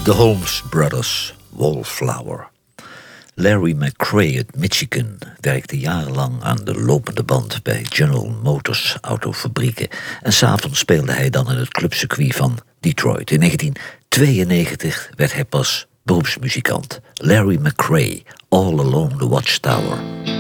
De Holmes Brothers, Wallflower. Larry McRae uit Michigan werkte jarenlang aan de lopende band bij General Motors autofabrieken. En 's avonds speelde hij dan in het clubcircuit van Detroit. In 1992 werd hij pas beroepsmuzikant. Larry McRae, All Along the Watchtower.